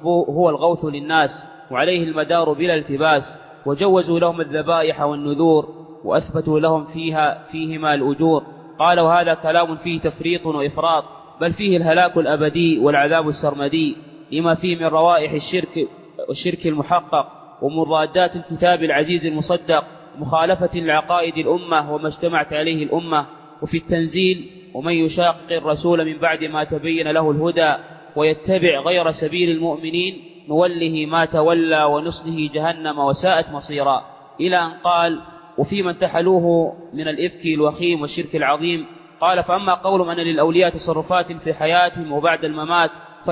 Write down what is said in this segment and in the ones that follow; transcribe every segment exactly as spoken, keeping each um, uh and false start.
والقطب هو الغوث للناس وعليه المدار بلا التباس، وجوزوا لهم الذبائح والنذور وأثبتوا لهم فيها فيهما الأجور. قال وهذا كلام فيه تفريط وإفراط، بل فيه الهلاك الأبدي والعذاب السرمدي لما فيه من روائح الشرك والشرك المحقق ومضادات الكتاب العزيز المصدق، مخالفة العقائد الأمة وما اجتمعت عليه الأمة. وفي التنزيل ومن يشاقق الرسول من بعد ما تبين له الهدى ويتبع غير سبيل المؤمنين نوله ما تولى ونصله جهنم وساءت مصيرا، إلى أن قال وفي من تحلوه من الإفك الوخيم والشرك العظيم. قال فأما قولهم أن للأولياء تصرفات في حياتهم وبعد الممات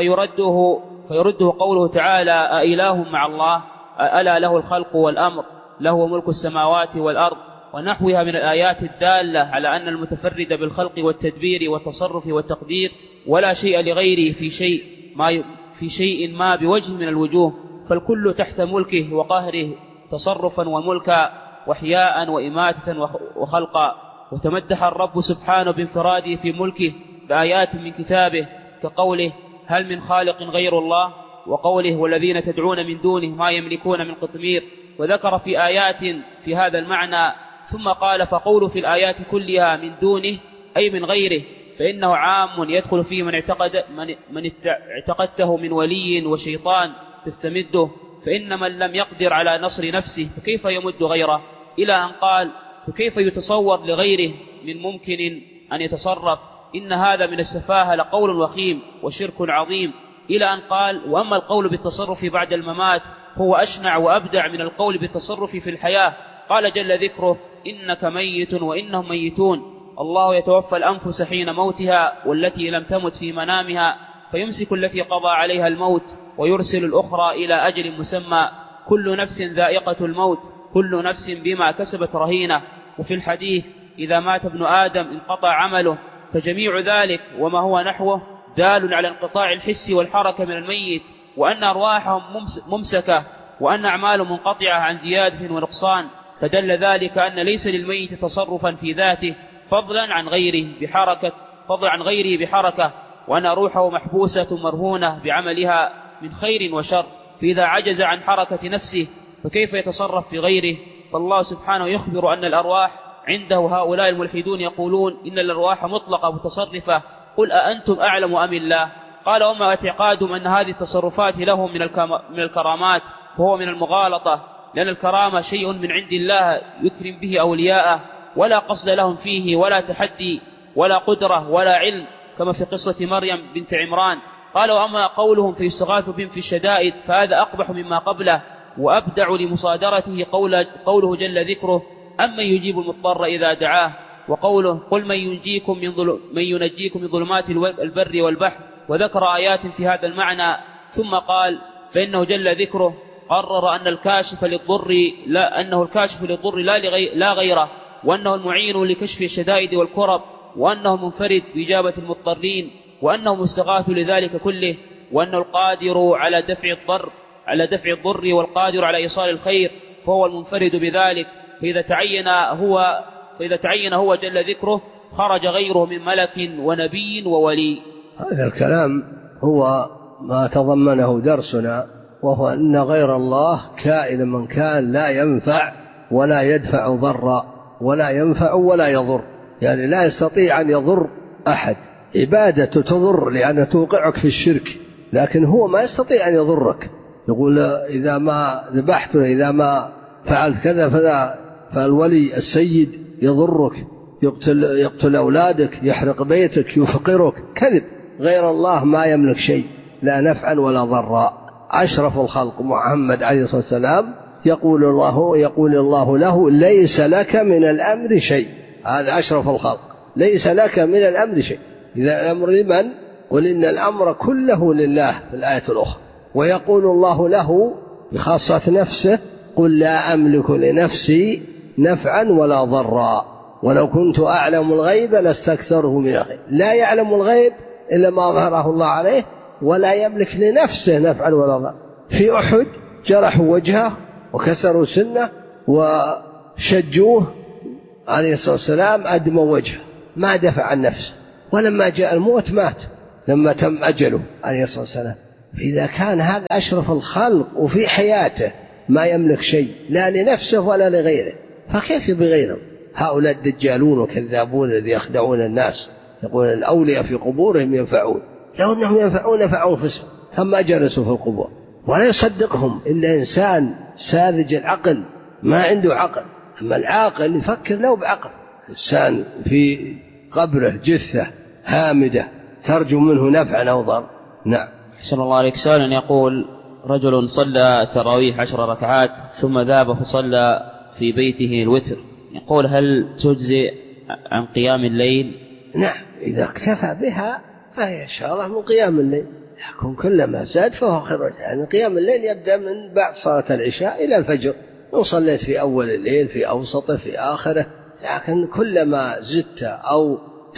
فيرده, فيرده قوله تعالى أإله مع الله ألا له الخلق والأمر له ملك السماوات والأرض ونحوها من الآيات الدالة على أن المتفرد بالخلق والتدبير والتصرف والتقدير ولا شيء لغيره في شيء ما, في شيء ما بوجه من الوجوه، فالكل تحت ملكه وقهره تصرفا وملكا وحياء وإماتة وخلقا. وتمدح الرب سبحانه بانفراده في ملكه بآيات من كتابه كقوله هل من خالق غير الله، وقوله والذين تدعون من دونه ما يملكون من قطمير، وذكر في آيات في هذا المعنى. ثم قال فقول في الآيات كلها من دونه أي من غيره، فإنه عام يدخل فيه من, اعتقد من, من اعتقدته من ولي وشيطان تستمده، فإن من لم يقدر على نصر نفسه فكيف يمد غيره، إلى أن قال فكيف يتصور لغيره من ممكن أن يتصرف، إن هذا من السفاهة لقول وخيم وشرك عظيم، إلى أن قال وأما القول بالتصرف بعد الممات فهو أشنع وأبدع من القول بالتصرف في الحياة. قال جل ذكره إنك ميت وإنهم ميتون، الله يتوفى الأنفس حين موتها والتي لم تمت في منامها فيمسك التي قضى عليها الموت ويرسل الأخرى إلى أجل مسمى، كل نفس ذائقة الموت كل نفس بما كسبت رهينة. وفي الحديث إذا مات ابن آدم انقطع عمله، فجميع ذلك وما هو نحوه دال على انقطاع الحس والحركة من الميت، وأن أرواحهم ممسكة وأن أعمالهم منقطعة عن زيادة ونقصان، فدل ذلك أن ليس للميت تصرفا في ذاته فضلا عن غيره بحركة فضلا عن غيره بحركة، وأن روحه محبوسة مرهونة بعملها من خير وشر، فإذا عجز عن حركة نفسه فكيف يتصرف في غيره؟ فالله سبحانه يخبر أن الأرواح عنده هؤلاء الملحدون يقولون إن الأرواح مطلقة متصرفة، قل أأنتم أعلم أم الله؟ قال وما اعتقادهم أن هذه التصرفات لهم من الكرامات فهو من المغالطة، لأن الكرامة شيء من عند الله يكرم به أولياءه ولا قصد لهم فيه ولا تحدي ولا قدرة ولا علم، كما في قصة مريم بنت عمران. قال وأما قولهم فيستغاث بهم في الشدائد فهذا أقبح مما قبله وأبدع لمصادرته قول قوله جل ذكره أمن يجيب المضطر إذا دعاه، وقوله قل من ينجيكم من, ظل... من ينجيكم من ظلمات البر والبحر، وذكر آيات في هذا المعنى. ثم قال فإنه جل ذكره قرر أن الكاشف للضر لا أنه الكاشف للضر لا, لغي... لا غيره، وأنه المعين لكشف الشدائد والكرب، وأنه المنفرد بإجابة المضطرين، وأنه مستغاث لذلك كله، وأنه القادر على دفع الضر على دفع الضر والقادر على إيصال الخير، فهو المنفرد بذلك. فإذا تعين هو فإذا تعين هو جل ذكره خرج غيره من ملك ونبي وولي. هذا الكلام هو ما تضمنه درسنا، وهو أن غير الله كائن من كان لا ينفع ولا يدفع ضرا ولا ينفع ولا يضر، يعني لا يستطيع أن يضر أحد. عبادة تضر لأنها توقعك في الشرك، لكن هو ما يستطيع أن يضرك. يقول إذا ما ذبحت إذا ما فعلت كذا فذا، فالولي السيد يضرك، يقتل, يقتل أولادك، يحرق بيتك، يفقرك. كذب، غير الله ما يملك شيء لا نفعا ولا ضرا. أشرف الخلق محمد عليه الصلاة والسلام يقول الله يقول الله له ليس لك من الأمر شيء. هذا أشرف الخلق، ليس لك من الأمر شيء. إذا الأمر لمن؟ قل إن الأمر كله لله في الآية الأخرى. ويقول الله له بخاصة نفسه قل لا أملك لنفسي نفعا ولا ضرا ولو كنت أعلم الغيب لاستكثره من الخير. لا يعلم الغيب إلا ما ظهره الله عليه، ولا يملك لنفسه نفعا ولا ضرا. في أحد جرحوا وجهه وكسروا سنه وشجوه عليه الصلاة والسلام، أدموا وجهه، ما دفع عن نفسه، ولما جاء الموت مات لما تم أجله عليه الصلاة والسلام. إذا كان هذا أشرف الخلق وفي حياته ما يملك شيء لا لنفسه ولا لغيره، فكيف بغيره؟ هؤلاء الدجالون وكذابون الذي يخدعون الناس، يقول الأولياء في قبورهم ينفعون، لو أنهم ينفعون نفعوا أنفسهم فما جلسوا في القبور. ولا يصدقهم إلا إنسان ساذج العقل ما عنده عقل. أما العاقل يفكر له بعقل. إنسان في قبره جثة هامدة ترجو منه نفعا أو ضر. نعم. أحسن الله عليك. سؤال يقول: رجل صلى تراويح عشر ركعات ثم ذهب فصلى في بيته الوتر، يقول هل تجزئ عن قيام الليل؟ نعم، إذا اكتفى بها فهي إن شاء الله من قيام الليل، يكون كلما زاد فهو خير. يعني قيام الليل يبدأ من بعد صلاة العشاء إلى الفجر، إن صليت في أول الليل في أوسطه في آخره، لكن كلما زدت أو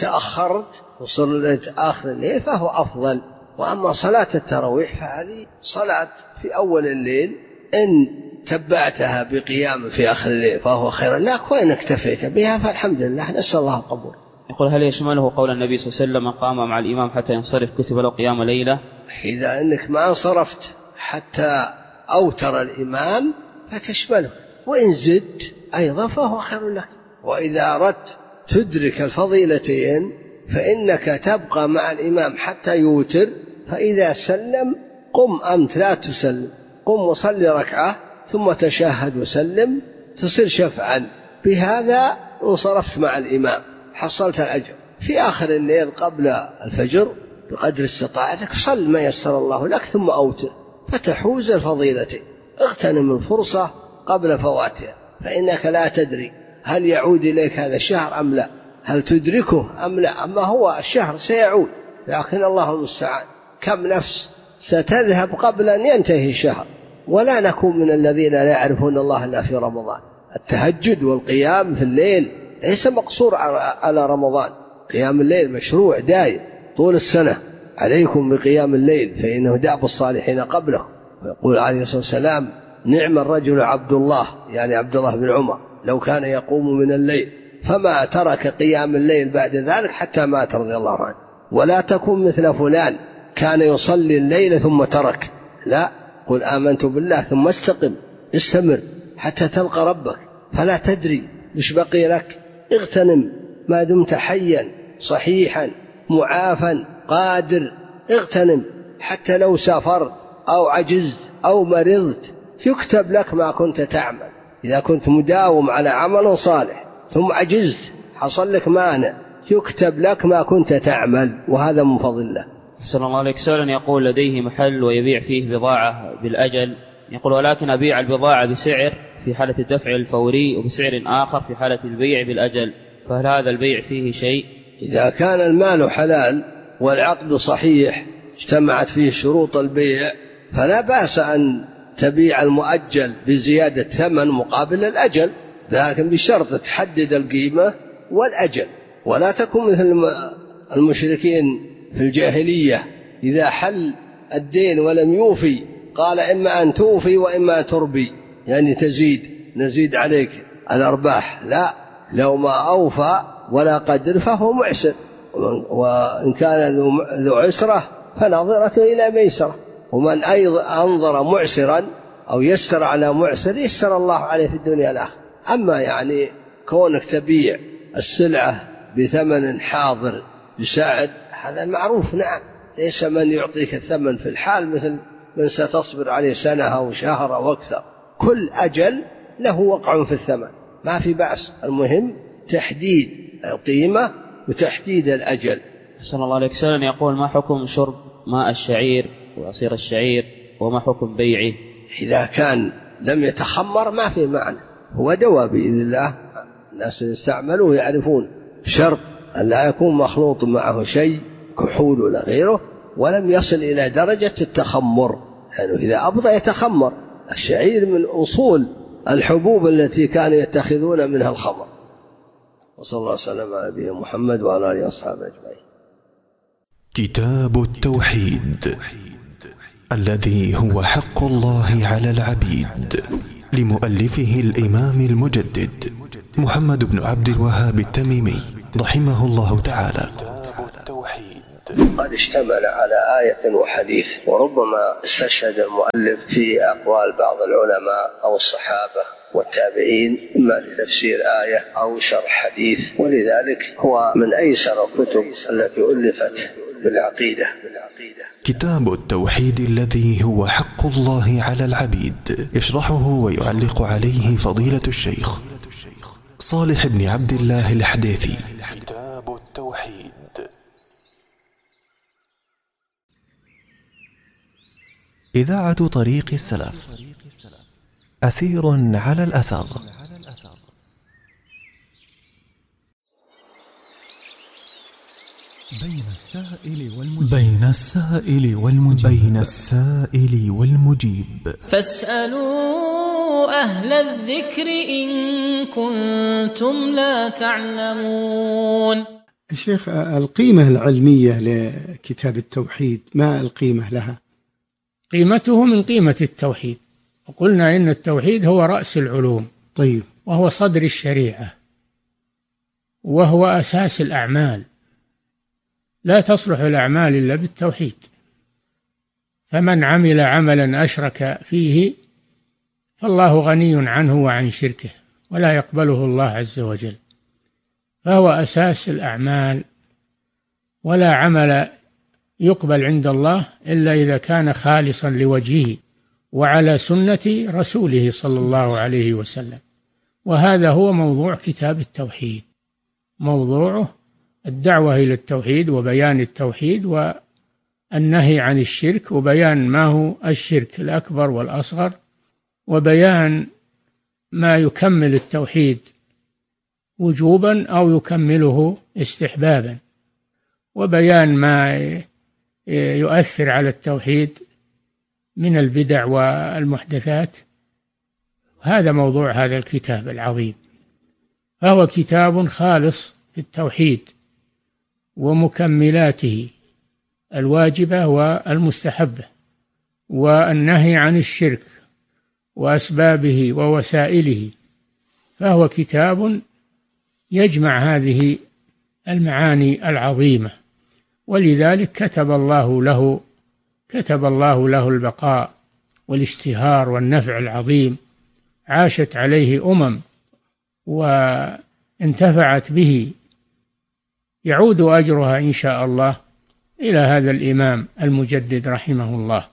تأخرت وصليت آخر الليل فهو أفضل. وأما صلاة التراويح فهذه صلاة في أول الليل، إن تبعتها بقيام في آخر الليل فهو خير لك، وإن اكتفيت بها فالحمد لله، نسأل الله القبول. يقول هل يشمله قول النبي صلى الله عليه وسلم قام مع الإمام حتى ينصرف كتب له قيام ليلة؟ إذا أنك ما انصرفت حتى أوتر الإمام فتشملك، وإن زدت أيضا فهو خير لك. وإذا أردت تدرك الفضيلتين فإنك تبقى مع الإمام حتى يوتر، فإذا سلم قم أمت لا تسلم، قم وصلي ركعة ثم تشهد وسلم، تصير شفعا. بهذا انصرفت مع الإمام حصلت الأجر. في آخر الليل قبل الفجر بقدر استطاعتك صل ما يسر الله لك ثم أوتر فتحوز الفضيلتين. اغتنم الفرصة قبل فواتها، فإنك لا تدري هل يعود إليك هذا الشهر أم لا، هل تدركه أم لا. أما هو الشهر سيعود، لكن الله المستعان. كم نفس ستذهب قبل أن ينتهي الشهر. ولا نكون من الذين لا يعرفون الله إلا في رمضان. التهجد والقيام في الليل ليس مقصور على رمضان، قيام الليل مشروع دائم طول السنة. عليكم بقيام الليل فإنه دأب الصالحين قبلكم. ويقول عليه الصلاة والسلام: نعم الرجل عبد الله، يعني عبد الله بن عمر، لو كان يقوم من الليل فما ترك قيام الليل بعد ذلك حتى مات رضي الله عنه. ولا تكن مثل فلان كان يصلي الليل ثم ترك، لا، قل آمنت بالله ثم استقم، استمر حتى تلقى ربك، فلا تدري مش بقي لك. اغتنم ما دمت حيا صحيحا معافا قادر، اغتنم حتى لو سافرت أو عجزت أو مرضت يكتب لك ما كنت تعمل. إذا كنت مداوم على عمل صالح ثم عجزت حصل لك مانع يكتب لك ما كنت تعمل، وهذا من فضل الله. أحسن الله عليك. سؤال يقول لديه محل ويبيع فيه بضاعة بالأجل، يقول ولكن أبيع البضاعة بسعر في حالة الدفع الفوري وبسعر آخر في حالة البيع بالأجل، فهل هذا البيع فيه شيء؟ إذا كان المال حلال والعقد صحيح اجتمعت فيه شروط البيع فلا بأس أن تبيع المؤجل بزيادة ثمن مقابل الأجل، لكن بشرط تحدد القيمة والأجل. ولا تكون مثل المشركين في الجاهلية إذا حل الدين ولم يوفي قال إما أن توفي وإما أن تربي، يعني تزيد نزيد عليك الأرباح. لا، لو ما أوفى ولا قدر فهو معسر، وإن كان ذو عسرة فنظرة إلى ميسرة. ومن أيضا أنظر معسرا أو يسر على معسر يسر الله عليه في الدنيا الآخرة. أما يعني كونك تبيع السلعة بثمن حاضر بسعر هذا معروف، نعم، ليس من يعطيك الثمن في الحال مثل من ستصبر عليه سنة أو شهر أو أكثر. كل أجل له وقع في الثمن، ما في بأس، المهم تحديد القيمة وتحديد الأجل. أحسن الله عليك. سؤال يقول ما حكم شرب ماء الشعير وعصير الشعير وما حكم بيعه؟ إذا كان لم يتخمر ما في معنى، هو دواء بإذن الله، الناس اللي استعملوه يعرفون، شرط أن لا يكون مخلوط معه شيء كحول ولا غيره ولم يصل إلى درجة التخمر، يعني إذا أبطأ يتخمر. الشعير من أصول الحبوب التي كانوا يتخذون منها الخمر. وصلى الله وسلم على نبينا محمد وعلى آله وأصحابه أجمعين. كتاب التوحيد الذي هو حق الله على العبيد، لمؤلفه الإمام المجدد محمد بن عبد الوهاب التميمي رحمه الله تعالى. قد اشتمل على آية وحديث، وربما استشهد المؤلف في أقوال بعض العلماء أو الصحابة والتابعين إما لتفسير آية أو شرح حديث، ولذلك هو من أيسر الكتب التي ألفت بالعقيدة. كتاب التوحيد الذي هو حق الله على العبيد، يشرحه ويعلق عليه فضيلة الشيخ صالح بن عبد الله الحديثي. كتاب التوحيد. إذاعة طريق السلف، أثير على الأثر. بين السائل والمجيب بين السائل والمجيب بين السائل والمجيب فاسألوا أهل الذكر إن كنتم لا تعلمون. الشيخ، القيمة العلمية لكتاب التوحيد ما القيمة لها؟ قيمته من قيمة التوحيد، وقلنا إن التوحيد هو رأس العلوم. طيب. وهو صدر الشريعة، وهو أساس الأعمال. لا تصلح الأعمال إلا بالتوحيد، فمن عمل عملا أشرك فيه فالله غني عنه وعن شركه ولا يقبله الله عز وجل، فهو أساس الأعمال، ولا عمل يقبل عند الله إلا إذا كان خالصا لوجهه وعلى سنة رسوله صلى الله عليه وسلم. وهذا هو موضوع كتاب التوحيد، موضوعه الدعوة إلى التوحيد وبيان التوحيد والنهي عن الشرك، وبيان ما هو الشرك الأكبر والأصغر، وبيان ما يكمل التوحيد وجوبا أو يكمله استحبابا، وبيان ما يؤثر على التوحيد من البدع والمحدثات. هذا موضوع هذا الكتاب العظيم، فهو كتاب خالص في التوحيد ومكملاته الواجبة والمستحبة، والنهي عن الشرك وأسبابه ووسائله، فهو كتاب يجمع هذه المعاني العظيمة، ولذلك كتب الله له كتب الله له البقاء والاشتهار والنفع العظيم. عاشت عليه أمم وانتفعت به، يعود أجرها إن شاء الله إلى هذا الإمام المجدد رحمه الله.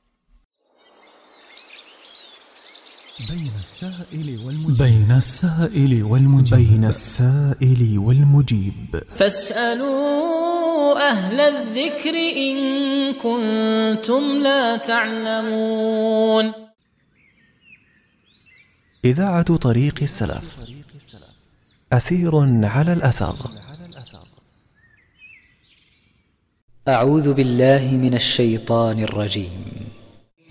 بين السائل والمجيب بين السائل والمجيب بين السائل والمجيب فاسألوا أهل الذكر إن كنتم لا تعلمون. إذاعة طريق السلف، أثير على الأثر. أعوذ بالله من الشيطان الرجيم.